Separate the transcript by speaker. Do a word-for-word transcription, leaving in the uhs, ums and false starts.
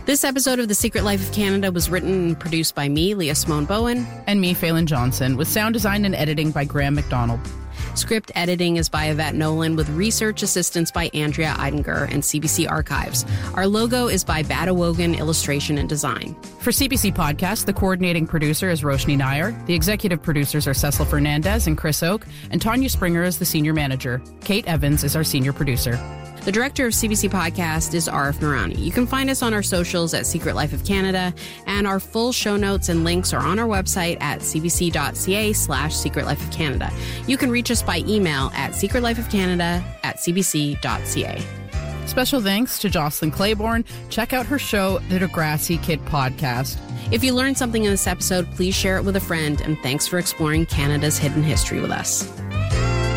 Speaker 1: This episode of The Secret Life of Canada was written and produced by me, Leah Simone Bowen.
Speaker 2: And me, Phelan Johnson, with sound design and editing by Graham McDonald.
Speaker 1: Script editing is by Yvette Nolan, with research assistance by Andrea Eidinger and C B C Archives. Our logo is by Badawogan Illustration and Design.
Speaker 2: For C B C Podcast, the coordinating producer is Roshni Nair. The executive producers are Cecil Fernandez and Chris Oak, and Tanya Springer is the senior manager. Kate Evans is our senior producer.
Speaker 1: The director of C B C Podcast is Arif Noorani. You can find us on our socials at Secret Life of Canada, and our full show notes and links are on our website at cbc.ca slash Secret Life of Canada. You can reach us by email at secretlifeofcanada at cbc.ca.
Speaker 2: Special thanks to Jocelyn Claiborne. Check out her show, The Degrassi Kid Podcast.
Speaker 1: If you learned something in this episode, please share it with a friend, and thanks for exploring Canada's hidden history with us.